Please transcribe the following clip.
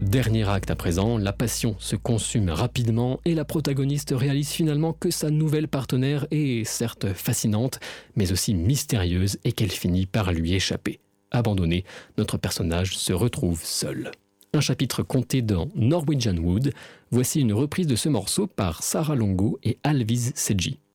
Dernier acte à présent, la passion se consume rapidement et la protagoniste réalise finalement que sa nouvelle partenaire est certes fascinante, mais aussi mystérieuse et qu'elle finit par lui échapper. Abandonné, notre personnage se retrouve seul. Un chapitre compté dans Norwegian Wood, voici une reprise de ce morceau par Sarah Longo et Alviz Sedji.